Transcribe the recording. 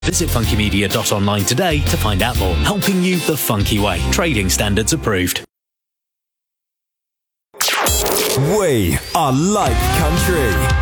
Visit funkymedia.online today to find out more. Helping you the funky way. Trading standards approved. We are like country.